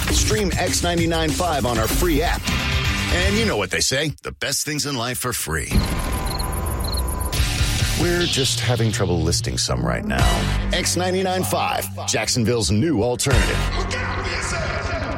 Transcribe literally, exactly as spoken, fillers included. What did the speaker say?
Stream X ninety-nine point five on our free app. And you know what they say, the best things in life are free. We're just having trouble listing some right now. X ninety-nine point five, Jacksonville's new alternative.